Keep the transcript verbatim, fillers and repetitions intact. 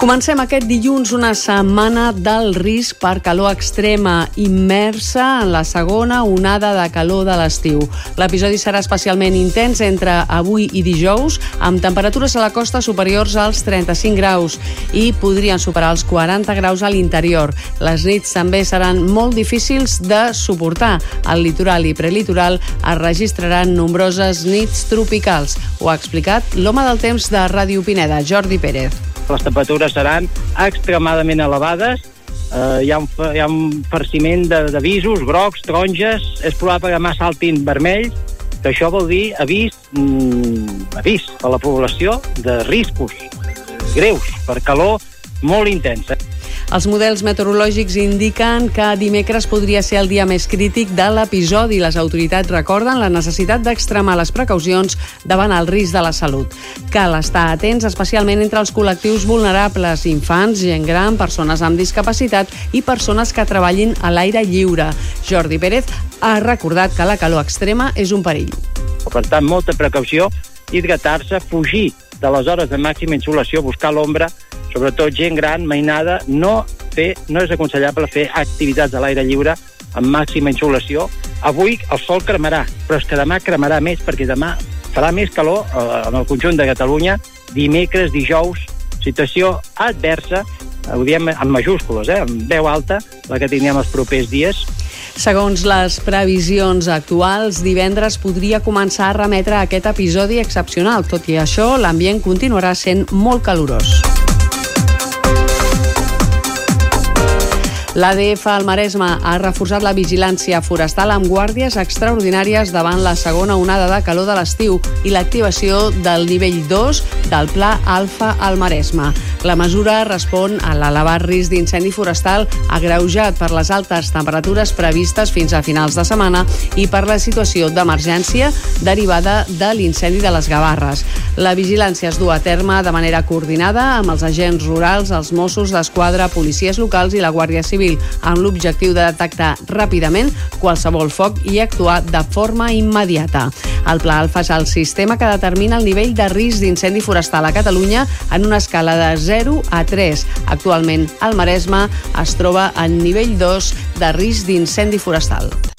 Comencem aquest dilluns una setmana del risc per calor extrema, immersa en la segona onada de calor de l'estiu. L'episodi serà especialment intens entre avui i dijous, amb temperatures a la costa superiors als trenta-cinc graus i podrien superar els quaranta graus a l'interior. Les nits també seran molt difícils de suportar. Al litoral i prelitoral es registraran nombroses nits tropicals. Ho ha explicat l'home del temps de Ràdio Pineda, Jordi Pérez. Les temperatures seran extremadament elevades, eh, hi ha un, hi ha un farciment d'avisos, grocs, taronges, és probable que demà saltin vermells, que això vol dir avís, mm, avís a la població de riscos greus per calor molt intensa. Els models meteorològics indiquen que dimecres podria ser el dia més crític de l'episodi. Les autoritats recorden la necessitat d'extremar les precaucions davant el risc de la salut. Cal estar atents especialment entre els col·lectius vulnerables, infants, gent gran, persones amb discapacitat i persones que treballin a l'aire lliure. Jordi Pérez ha recordat que la calor extrema és un perill. Per tant, molta precaució, hidratar-se, fugir de les hores de màxima insolació, buscar l'ombra, sobretot gent gran, mainada, no, fer, no és aconsellable fer activitats a l'aire lliure amb màxima insolació. Avui el sol cremarà, però és que demà cremarà més, perquè demà farà més calor en el conjunt de Catalunya, dimecres, dijous, situació adversa, ho diem en majúscules, eh, amb veu alta, la que tindrem els propers dies. Segons les previsions actuals, divendres podria començar a remetre aquest episodi excepcional. Tot i això, l'ambient continuarà sent molt calorós. L'A D F al Maresme ha reforçat la vigilància forestal amb guàrdies extraordinàries davant la segona onada de calor de l'estiu i l'activació del nivell dos del Pla Alfa al Maresme. La mesura respon a l'elevat risc d'incendi forestal agreujat per les altes temperatures previstes fins a finals de setmana i per la situació d'emergència derivada de l'incendi de les Gavarres. La vigilància es du a terme de manera coordinada amb els agents rurals, els Mossos d'Esquadra, policies locals i la Guàrdia Civil, amb l'objectiu de detectar ràpidament qualsevol foc i actuar de forma immediata. El Pla Alfa és el sistema que determina el nivell de risc d'incendi forestal a Catalunya en una escala de zero a tres. Actualment, el Maresme es troba en nivell dos de risc d'incendi forestal.